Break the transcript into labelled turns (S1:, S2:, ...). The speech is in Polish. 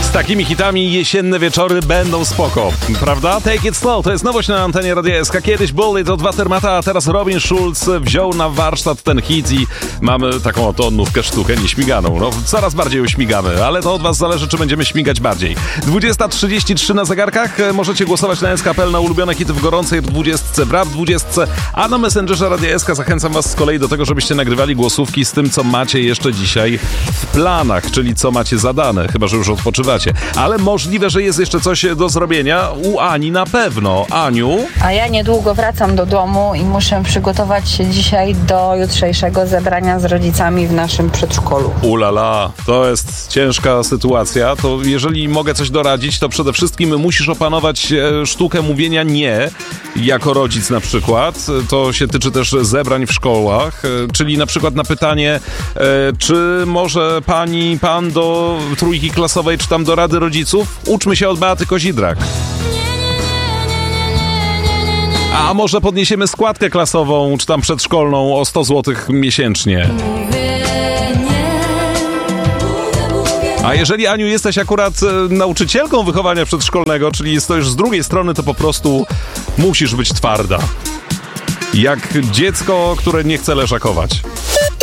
S1: Z takimi hitami jesienne wieczory będą spoko, prawda? Take It Slow to jest nowość na antenie Radia SK. Kiedyś Bullet od Watermata, a teraz Robin Schulz wziął na warsztat ten hit i mamy taką oto nówkę sztukę nieśmiganą. No, coraz bardziej uśmigamy, ale to od was zależy, czy będziemy śmigać bardziej. 20:33 na zegarkach. Możecie głosować na SK.pl na ulubione hity w gorącej 20, w rap 20, a na Messengerze Radia SK zachęcam was z kolei do tego, żebyście nagrywali głosówki z tym, co macie jeszcze dzisiaj w planach, czyli co macie zadane, chyba że już odpoczywacie. Ale możliwe, że jest jeszcze coś do zrobienia. U Ani na pewno. Aniu?
S2: A ja niedługo wracam do domu i muszę przygotować się dzisiaj do jutrzejszego zebrania z rodzicami w naszym przedszkolu.
S1: Ulala, to jest ciężka sytuacja. To jeżeli mogę coś doradzić, to przede wszystkim musisz opanować sztukę mówienia nie, jako rodzic na przykład. To się tyczy też zebrań w szkołach, czyli na przykład na pytanie, czy może pan do trójki klasowej, czy tam do Rady Rodziców? Uczmy się od Beaty Kozidrak. A może podniesiemy składkę klasową, czy tam przedszkolną o 100 zł miesięcznie? A jeżeli, Aniu, jesteś akurat nauczycielką wychowania przedszkolnego, czyli stoisz z drugiej strony, to po prostu musisz być twarda. Jak dziecko, które nie chce leżakować.